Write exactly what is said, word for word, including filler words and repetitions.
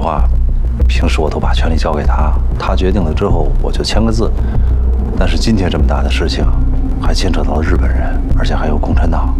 话，平时我都把权力交给他，他决定了之后我就签个字。但是今天这么大的事情，还牵扯到了日本人，而且还有共产党，